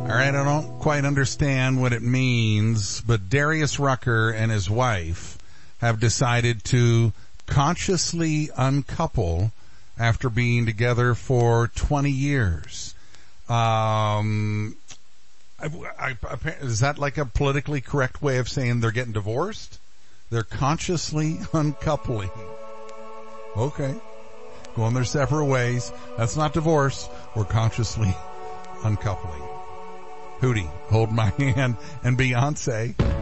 All right, I don't quite understand what it means, but Darius Rucker and his wife have decided to consciously uncouple after being together for 20 years. Is that like a politically correct way of saying they're getting divorced? They're consciously uncoupling. Okay. Going their separate ways. That's not divorce. We're consciously uncoupling. Hootie, Hold My Hand, and Beyonce.